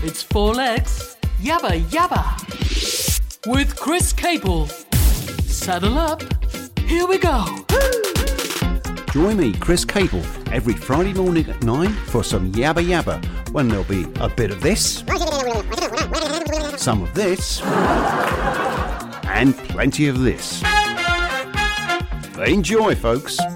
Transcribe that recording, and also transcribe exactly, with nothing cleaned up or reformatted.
It's Four Legs, Yabba Yabba, with Chris Capel. Saddle up, here we go. Join me, Chris Capel, every Friday morning at nine for some Yabba Yabba, when there'll be a bit of this, some of this, and plenty of this. Enjoy, folks.